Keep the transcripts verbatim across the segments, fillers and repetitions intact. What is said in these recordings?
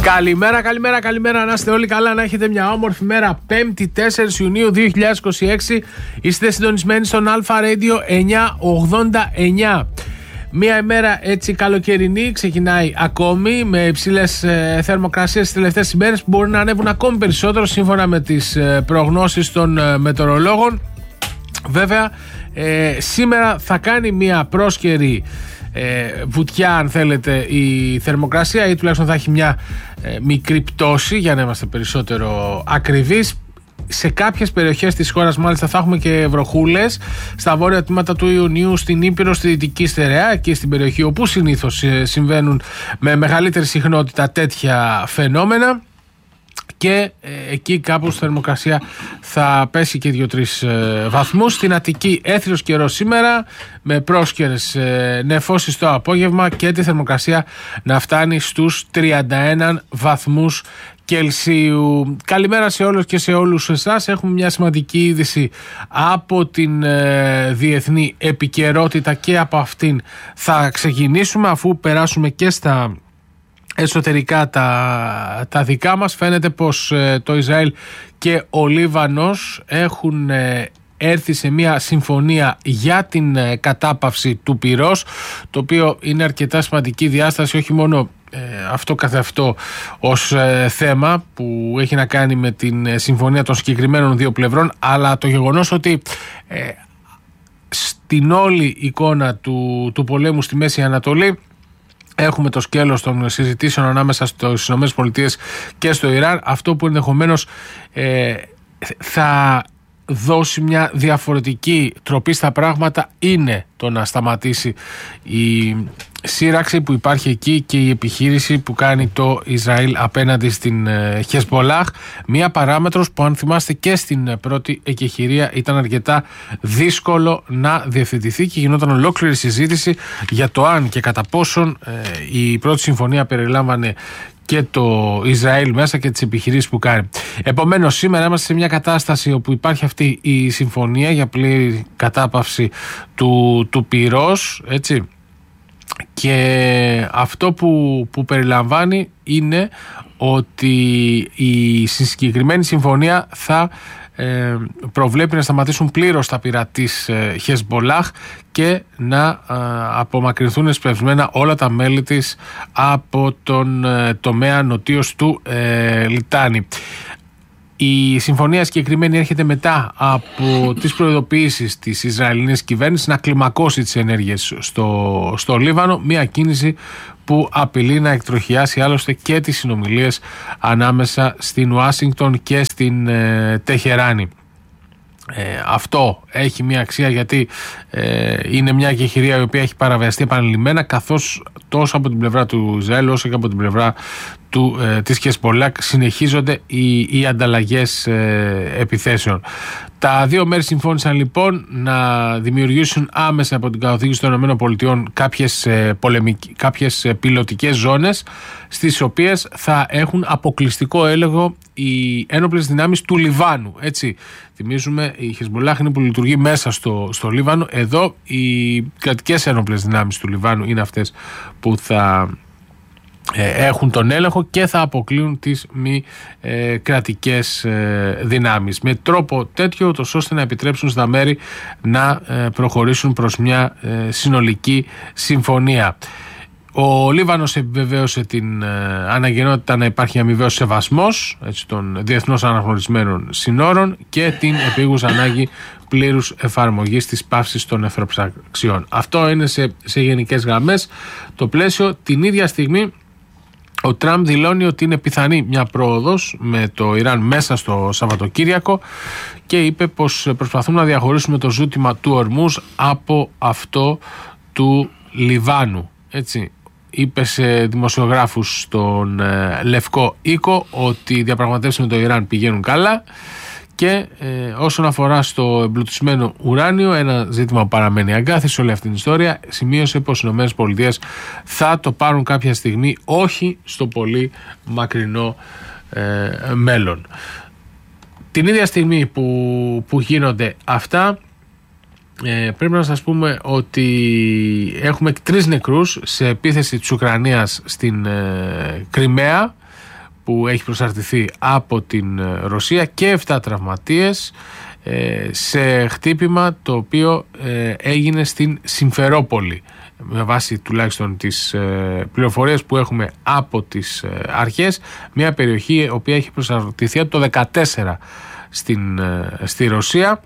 Καλημέρα, καλημέρα, καλημέρα. Να είστε όλοι καλά, να έχετε μια όμορφη μέρα. Πέμπτη τέσσερις Ιουνίου δύο χιλιάδες είκοσι έξι. Είστε συντονισμένοι στον Alpha Radio εννιακόσια ογδόντα εννιά. Μια ημέρα έτσι καλοκαιρινή ξεκινάει ακόμη με υψηλές ε, θερμοκρασίες τις τελευταίες ημέρες που μπορεί να ανέβουν ακόμη περισσότερο σύμφωνα με τις ε, προγνώσεις των ε, μετεωρολόγων. Βέβαια ε, σήμερα θα κάνει μια πρόσκαιρη ε, βουτιά αν θέλετε η θερμοκρασία, ή τουλάχιστον θα έχει μια ε, μικρή πτώση για να είμαστε περισσότερο ακριβείς. Σε κάποιες περιοχές της χώρας μάλιστα θα έχουμε και βροχούλες στα βόρεια τμήματα του Ιουνίου, στην Ήπειρο, στη Δυτική Στερεά και στην περιοχή όπου συνήθως συμβαίνουν με μεγαλύτερη συχνότητα τέτοια φαινόμενα, και ε, εκεί κάπου στη θερμοκρασία θα πέσει και δύο τρεις ε, βαθμούς. Στην Αττική έθριος καιρός σήμερα με πρόσκαιρες ε, νεφώσεις το απόγευμα και τη θερμοκρασία να φτάνει στους τριάντα ένα βαθμούς Κελσίου. Καλημέρα σε όλους και σε όλους εσάς. Έχουμε μια σημαντική είδηση από την ε, διεθνή επικαιρότητα και από αυτήν θα ξεκινήσουμε, αφού περάσουμε και στα εσωτερικά τα, τα δικά μας. Φαίνεται πως ε, το Ισραήλ και ο Λίβανος έχουν ε, έρθει σε μια συμφωνία για την ε, κατάπαυση του πυρός, το οποίο είναι αρκετά σημαντική διάσταση, όχι μόνο ε, αυτό καθ' αυτό ως ε, θέμα που έχει να κάνει με την ε, συμφωνία των συγκεκριμένων δύο πλευρών, αλλά το γεγονός ότι ε, στην όλη εικόνα του, του πολέμου στη Μέση Ανατολή έχουμε το σκέλος των συζητήσεων ανάμεσα στις ΗΠΑ και στο Ιράν, αυτό που ενδεχομένως ε, θα δώσει μια διαφορετική τροπή στα πράγματα είναι το να σταματήσει η σύραξη που υπάρχει εκεί και η επιχείρηση που κάνει το Ισραήλ απέναντι στην Χεσμπολάχ. Μια παράμετρος που, αν θυμάστε, και στην πρώτη εκεχηρία ήταν αρκετά δύσκολο να διευθετηθεί και γινόταν ολόκληρη συζήτηση για το αν και κατά πόσον ε, η πρώτη συμφωνία περιλάμβανε και το Ισραήλ μέσα και τις επιχειρήσεις που κάνει. Επομένως, σήμερα είμαστε σε μια κατάσταση όπου υπάρχει αυτή η συμφωνία για πλήρη κατάπαυση του, του πυρός, έτσι. Και αυτό που, που περιλαμβάνει είναι ότι η συγκεκριμένη συμφωνία θα ε, προβλέπει να σταματήσουν πλήρως τα πυρά της ε, Χεσμπολάχ και να ε, απομακρυνθούν εσπευσμένα όλα τα μέλη της από τον ε, τομέα νοτίως του ε, Λιτάνη. Η συμφωνία συγκεκριμένη έρχεται μετά από τις προειδοποιήσεις της Ισραηλινής κυβέρνησης να κλιμακώσει τις ενέργειες στο, στο Λίβανο, μια κίνηση που απειλεί να εκτροχιάσει άλλωστε και τις συνομιλίες ανάμεσα στην Ουάσιγκτον και στην ε, Τεχεράνη. Ε, αυτό έχει μια αξία γιατί ε, είναι μια εκεχηρία η οποία έχει παραβιαστεί επανειλημμένα, καθώς τόσο από την πλευρά του Ισραήλ όσο και από την πλευρά του, ε, της Χεσμπολάχ συνεχίζονται οι, οι ανταλλαγές ε, επιθέσεων. Τα δύο μέρη συμφώνησαν λοιπόν να δημιουργήσουν άμεσα από την καθοδήγηση των ΗΠΑ κάποιες, ε, πολεμικ... κάποιες ε, πιλωτικές ζώνες, στις οποίες θα έχουν αποκλειστικό έλεγχο οι ένοπλες δυνάμεις του Λιβάνου. Έτσι, θυμίζουμε, η Χεσμπολάχ είναι που λειτουργεί μέσα στο, στο Λίβανο. Εδώ οι κρατικές ένοπλες δυνάμεις του Λιβάνου είναι αυτές που θα ε, έχουν τον έλεγχο και θα αποκλείουν τις μη ε, κρατικές ε, δυνάμεις. Με τρόπο τέτοιο, ούτως ώστε να επιτρέψουν στα μέρη να ε, προχωρήσουν προς μια ε, συνολική συμφωνία. Ο Λίβανος επιβεβαίωσε την ε, αναγκαιότητα να υπάρχει αμοιβαίος σεβασμός, έτσι, των διεθνώς αναγνωρισμένων συνόρων και την επίγουσα ανάγκη πλήρους εφαρμογής της πάυσης των εχθροπραξιών. Αυτό είναι σε, σε γενικές γραμμές το πλαίσιο. Την ίδια στιγμή ο Τραμπ δηλώνει ότι είναι πιθανή μια πρόοδος με το Ιράν μέσα στο Σαββατοκύριακο και είπε πως προσπαθούν να διαχωρίσουμε το ζήτημα του Ορμούζ από αυτό του Λιβάνου. Έτσι, είπε σε δημοσιογράφους στον ε, Λευκό Οίκο ότι οι διαπραγματεύσεις με το Ιράν πηγαίνουν καλά και ε, όσον αφορά στο εμπλουτισμένο ουράνιο, ένα ζήτημα που παραμένει αγκάθι σε όλη αυτή την ιστορία, σημείωσε πως οι ΗΠΑ θα το πάρουν κάποια στιγμή, όχι στο πολύ μακρινό ε, μέλλον. Την ίδια στιγμή που, που γίνονται αυτά, Ε, πρέπει να σας πούμε ότι έχουμε τρεις νεκρούς σε επίθεση της Ουκρανίας στην ε, Κριμαία, που έχει προσαρτηθεί από την Ρωσία και επτά τραυματίες σε χτύπημα το οποίο έγινε στην Συμφερόπολη, με βάση τουλάχιστον τις πληροφορίες που έχουμε από τις αρχές, μια περιοχή η οποία έχει προσαρτηθεί από το δύο χιλιάδες δεκατέσσερα στην, στη Ρωσία.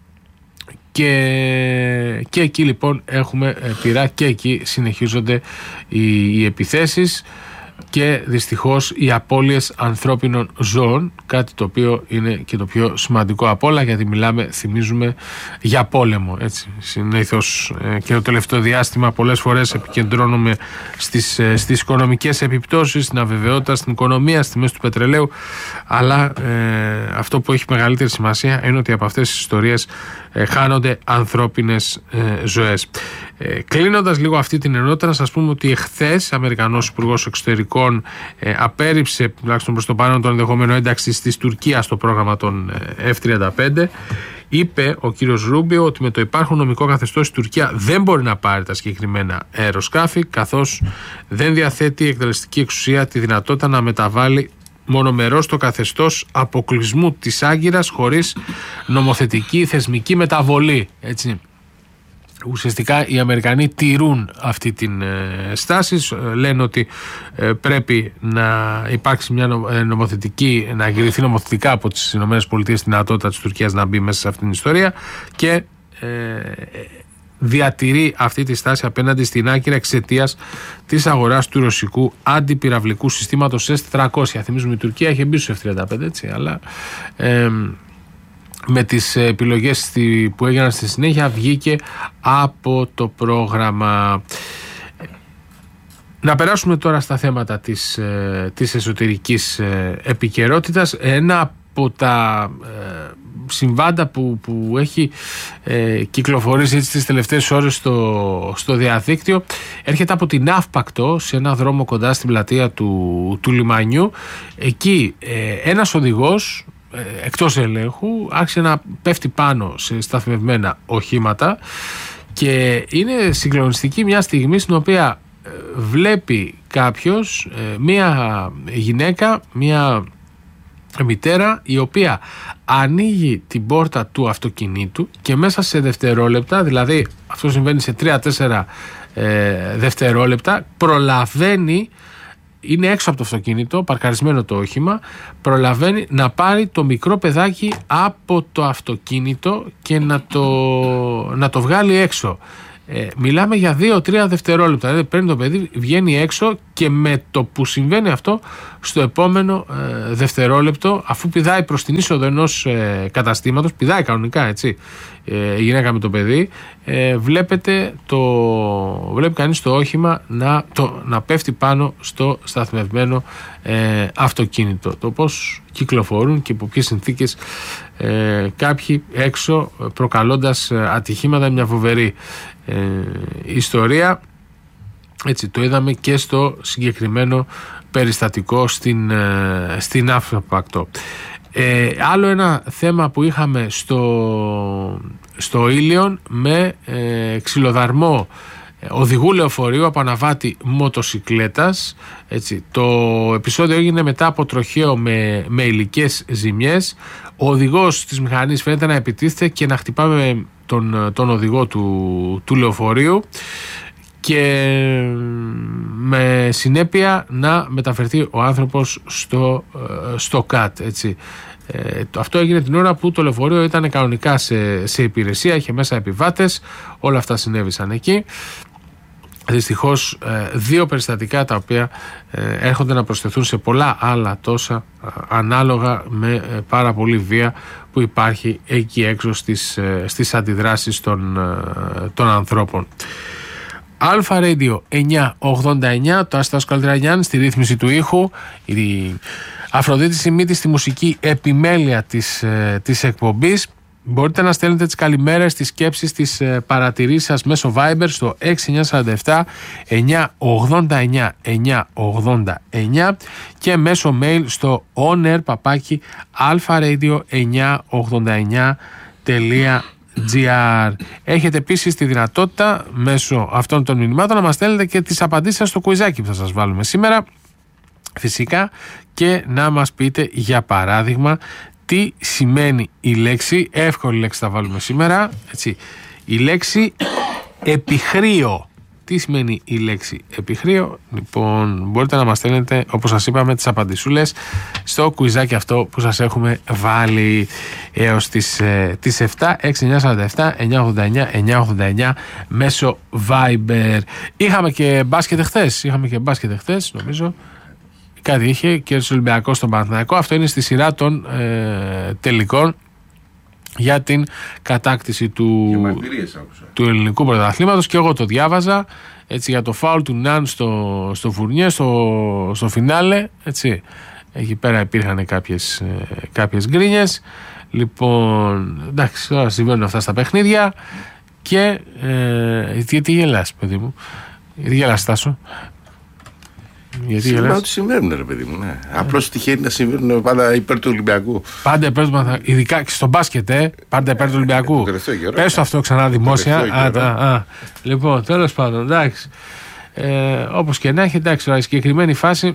Και, και εκεί λοιπόν έχουμε πειρά και εκεί συνεχίζονται οι, οι επιθέσεις και δυστυχώς οι απώλειες ανθρώπινων ζώων, κάτι το οποίο είναι και το πιο σημαντικό απ' όλα, γιατί μιλάμε, θυμίζουμε, για πόλεμο, έτσι. Συνήθως και το τελευταίο διάστημα πολλές φορές επικεντρώνουμε στις, στις οικονομικές επιπτώσεις, στην αβεβαιότητα, στην οικονομία, στη μέση του πετρελαίου, αλλά ε, αυτό που έχει μεγαλύτερη σημασία είναι ότι από αυτές τις ιστορίες ε, χάνονται ανθρώπινες ε, ζωές. Ε, κλείνοντας λίγο αυτή την ενότητα, να σας πούμε ότι εχθές Αμερικανός Υπουργός Εξωτερικών ε, απέρριψε, τουλάχιστον προς το παρόν, τον ενδεχόμενο ένταξη της Τουρκίας στο πρόγραμμα των ε, εφ τριάντα πέντε. Είπε ο κύριος Ρούμπιο ότι με το υπάρχον νομικό καθεστώς η Τουρκία δεν μπορεί να πάρει τα συγκεκριμένα αεροσκάφη, καθώς δεν διαθέτει η εκτελεστική εξουσία τη δυνατότητα να μεταβάλει μονομερώς το καθεστώς αποκλεισμού της Άγκυρας χωρίς νομοθετική θεσμική μεταβολή. Έτσι. Ουσιαστικά οι Αμερικανοί τηρούν αυτή την ε, στάση, λένε ότι ε, πρέπει να υπάρξει μια νομοθετική, να εγκριθεί νομοθετικά από τις ΗΠΑ τη δυνατότητα της Τουρκίας να μπει μέσα σε αυτήν την ιστορία, και ε, διατηρεί αυτή τη στάση απέναντι στην Άγκυρα εξαιτίας της αγοράς του ρωσικού αντιπυραυλικού συστήματος ες τετρακόσια. Θυμίζουμε η Τουρκία είχε μπει στους εφ τριάντα πέντε, έτσι, αλλά ε, με τις επιλογές που έγιναν στη συνέχεια βγήκε από το πρόγραμμα. Να περάσουμε τώρα στα θέματα της, της εσωτερικής επικαιρότητας. Ένα από τα συμβάντα που, που έχει ε, κυκλοφορήσει έτσι τις τελευταίες ώρες στο, στο διαδίκτυο έρχεται από την Αύπακτο, σε ένα δρόμο κοντά στην πλατεία του, του λιμανιού. Εκεί ε, ένας οδηγός εκτός ελέγχου άρχισε να πέφτει πάνω σε σταθμευμένα οχήματα, και είναι συγκλονιστική μια στιγμή στην οποία βλέπει κάποιος μια γυναίκα, μια μητέρα, η οποία ανοίγει την πόρτα του αυτοκινήτου και μέσα σε δευτερόλεπτα, δηλαδή αυτό συμβαίνει σε τρία τέσσερα ε, δευτερόλεπτα, προλαβαίνει, είναι έξω από το αυτοκίνητο, παρκαρισμένο το όχημα, προλαβαίνει να πάρει το μικρό παιδάκι από το αυτοκίνητο και να το, να το βγάλει έξω. Ε, μιλάμε για δύο τρία δευτερόλεπτα. Δηλαδή παίρνει το παιδί, βγαίνει έξω, και με το που συμβαίνει αυτό, στο επόμενο ε, δευτερόλεπτο, αφού πηδάει προς την είσοδο ενός ε, καταστήματος, πηδάει κανονικά, έτσι, ε, η γυναίκα με το παιδί, ε, βλέπετε το, βλέπει κανείς το όχημα να, το, να πέφτει πάνω στο σταθμευμένο ε, αυτοκίνητο. Το πώς κυκλοφορούν και υπό ποιες συνθήκες ε, κάποιοι έξω, προκαλώντας ατυχήματα, μια φοβερή ε, ιστορία. Έτσι, το είδαμε και στο συγκεκριμένο περιστατικό στην, ε, στην Αύπακτο. Ε, άλλο ένα θέμα που είχαμε στο, στο Ήλιον, με ε, ξυλοδαρμό οδηγού λεωφορείου από αναβάτη μοτοσικλέτας. Έτσι, το επεισόδιο έγινε μετά από τροχαίο με, με υλικές ζημιές. Ο οδηγός της μηχανής φαίνεται να επιτίθεται και να χτυπάμε τον, τον οδηγό του, του λεωφορείου, και με συνέπεια να μεταφερθεί ο άνθρωπος στο, στο ΚΑΤ, έτσι. Ε, αυτό έγινε την ώρα που το λεωφορείο ήταν κανονικά σε, σε υπηρεσία, είχε μέσα επιβάτες, όλα αυτά συνέβησαν εκεί. Δυστυχώς δύο περιστατικά τα οποία έρχονται να προσθεθούν σε πολλά άλλα τόσα, ανάλογα με πάρα πολύ βία που υπάρχει εκεί έξω στις, στις αντιδράσεις των, των ανθρώπων. Αλφα Radio εννιακόσια ογδόντα εννιά, το Άστας Καλτραγιάν στη ρύθμιση του ήχου, η Αφροδίτη Σιμίτη στη μουσική επιμέλεια της, της εκπομπής. Μπορείτε να στέλνετε τις καλημέρες, τις σκέψεις, τις παρατηρήσεις σας μέσω Viber στο έξι εννιά τέσσερα επτά εννιακόσια ογδόντα εννιά εννιακόσια ογδόντα εννιά και μέσω mail στο onair παπάκι alfaradio εννιακόσια ογδόντα εννιά τελεία gr. Έχετε επίσης τη δυνατότητα μέσω αυτών των μηνυμάτων να μας στέλνετε και τις απαντήσεις σας στο κουιζάκι που θα σας βάλουμε σήμερα. φυσικά, και να μας πείτε για παράδειγμα τι σημαίνει η λέξη, εύκολη λέξη θα βάλουμε σήμερα, έτσι, η λέξη επιχρείο. Τι σημαίνει η λέξη επιχρείο? Λοιπόν, μπορείτε να μας στέλνετε, όπως σας είπαμε, τις απαντησούλες στο κουιζάκι αυτό που σας έχουμε βάλει έως τις, ε, τις επτά, έξι εννιά σαράντα επτά, εννιά ογδόντα εννιά, εννιά ογδόντα εννιά μέσω Viber. Είχαμε και μπάσκετ χθες, είχαμε και μπάσκετ χθες, νομίζω. Κάτι είχε και ο Ολυμπιακός στον Παναθηναϊκό. Αυτό είναι στη σειρά των ε, τελικών για την κατάκτηση του, του ελληνικού πρωταθλήματος, και εγώ το διάβαζα, έτσι, για το φάουλ του Ναν στο, στο Φουρνιέ, στο, στο φινάλε, έτσι. Εκεί πέρα υπήρχαν κάποιες, ε, κάποιες γκρίνιες. Λοιπόν, εντάξει, τώρα συμβαίνουν αυτά στα παιχνίδια. Και ε, τι, τι γελάς, παιδί μου? Γιατί γελάς, Τάσο? Σήμερα ότι συμβαίνουν, ρε παιδί μου. Ναι. Απλώς τυχαίνει να συμβαίνουν πάντα υπέρ του Ολυμπιακού. Πάντα υπέρ του Ολυμπιακού. Ειδικά και στο μπάσκετ, ε, πάντα υπέρ του Ολυμπιακού. Πες το αυτό ξανά δημόσια. Α, α, α. Λοιπόν, τέλος πάντων, εντάξει. Ε, όπως και να έχει, εντάξει, η συγκεκριμένη φάση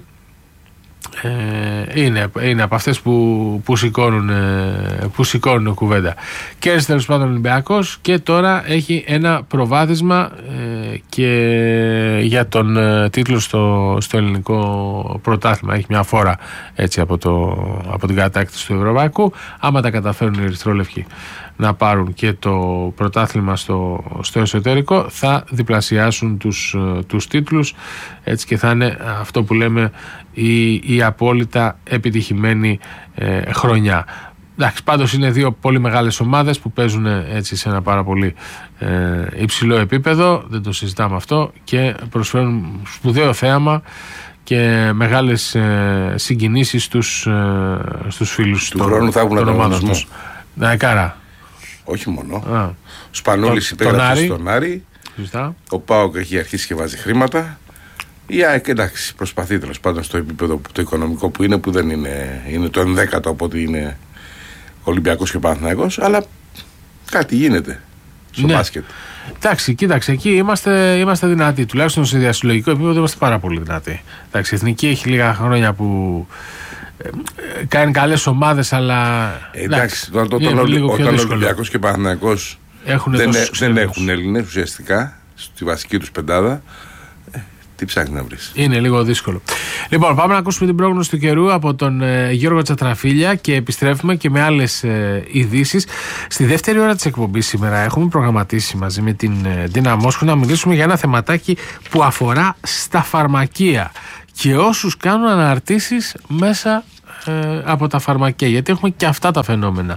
ε, είναι, είναι από αυτές που, που, σηκώνουν, ε, που σηκώνουν κουβέντα. Κέρδισε τέλος πάντων ο Ολυμπιακός και τώρα έχει ένα προβάδισμα ε, και για τον ε, τίτλο στο, στο ελληνικό πρωτάθλημα. Έχει μια φόρα, έτσι, από, το, από την κατάκτηση του Ευρωπαϊκού. Άμα τα καταφέρουν οι ερυθρόλευκοι να πάρουν και το πρωτάθλημα στο, στο εσωτερικό, θα διπλασιάσουν τους, τους τίτλους, έτσι, και θα είναι αυτό που λέμε η, η απόλυτα επιτυχημένη ε, χρονιά. Εντάξει, πάντως είναι δύο πολύ μεγάλες ομάδες που παίζουν, έτσι, σε ένα πάρα πολύ ε, υψηλό επίπεδο, δεν το συζητάμε αυτό, και προσφέρουν σπουδαίο θέαμα και μεγάλες ε, συγκινήσεις στους, ε, στους φίλους του χρόνου. Θα έχουν ανταγωνισμό. Ναι, κάρα. Όχι μόνο. Α. Ο Σπανούλης υπέγραψε στον Άρη. Φυστά. Ο ΠΑΟΚ έχει αρχίσει και βάζει χρήματα. Η ΑΕΚ, εντάξει, προσπαθεί τέλος πάντων στο επίπεδο το οικονομικό που είναι, που δεν είναι, είναι το ενδέκατο από ότι είναι Ολυμπιακός και Παναθηναϊκός, αλλά κάτι γίνεται στο, ναι, μπάσκετ. Εντάξει, κοίταξε, εκεί είμαστε, είμαστε δυνατοί. Τουλάχιστον σε διασυλλογικό επίπεδο είμαστε πάρα πολύ δυνατοί. Εντάξει, η Εθνική έχει λίγα χρόνια που κάνει καλές ομάδες, αλλά εντάξει, όταν, όταν, όταν ο Ολυμπιακός και Παναθηναϊκός δεν, δεν έχουν Έλληνες ουσιαστικά στη βασική τους πεντάδα, ε, τι ψάχνει να βρεις? Είναι λίγο δύσκολο. Λοιπόν, πάμε να ακούσουμε την πρόγνωση του καιρού από τον ε, Γιώργο Τσατραφίλια και επιστρέφουμε και με άλλες ε, ειδήσεις. Στη δεύτερη ώρα της εκπομπής σήμερα έχουμε προγραμματίσει μαζί με την ε, Ντίνα Μόσχου να μιλήσουμε για ένα θεματάκι που αφορά στα φαρμακεία και όσους κάνουν αναρτήσεις μέσα ε, από τα φαρμακεία, γιατί έχουμε και αυτά τα φαινόμενα.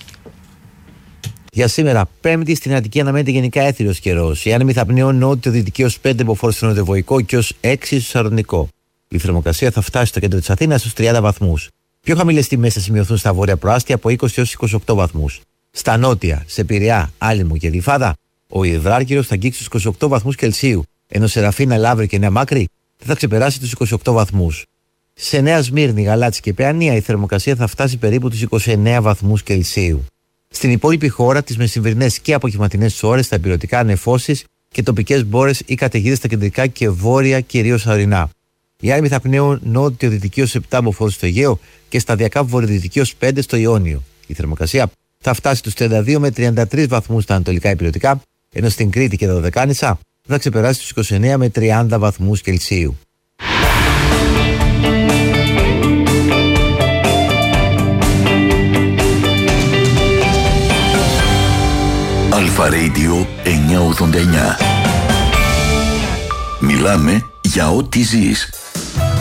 Για σήμερα, Πέμπτη, στην Αττική αναμένεται γενικά έθριος καιρός. Οι άνεμοι θα πνέουν νότιο-δυτική ως πέντε μποφόρ στο νοτιοβοϊκό και ως έξι στο σαρδονικό. Η θερμοκρασία θα φτάσει στο κέντρο της Αθήνας στους τριάντα βαθμούς. Πιο χαμηλές τιμές θα σημειωθούν στα βόρεια προάστια από είκοσι έως είκοσι οκτώ βαθμούς. Στα νότια, σε Πειραιά, Άλυμο και Γλυφάδα, ο υδράργυρος θα αγγίξει τους είκοσι οκτώ βαθμούς Κελσίου, ενώ σε Ραφίνα, Λαύρη και Νέα Μάκρη δεν θα ξεπεράσει τους είκοσι οκτώ βαθμούς. Σε Νέα Σμύρνη, Γαλάτσι και Παιανία η θερμοκρασία θα φτάσει περίπου τους είκοσι εννέα βαθμούς Κελσίου. Στην υπόλοιπη χώρα, τις μεσημβρινές και απογευματινές ώρες, θα υπηρετικά νεφώσεις και τοπικές μπόρες ή καταιγίδες στα κεντρικά και βόρεια, κυρίως ορεινά. Οι άνεμοι θα πνέουν νότιο-δυτική ως επτά μποφόρ στο Αιγαίο και σταδιακά βορειοδυτική ως πέντε στο Ιόνιο. Η θερμοκρασία θα φτάσει τους τριάντα δύο με τριάντα τρεις βαθμούς στα ανατολικά υπηρετικά, ενώ στην Κρήτη και τα Δωδεκάνησα θα ξεπεράσει τους είκοσι εννέα με τριάντα βαθμούς Κελσίου. Αλφα Radio εννιακόσια ογδόντα εννιά. Μιλάμε για ό,τι ζεις.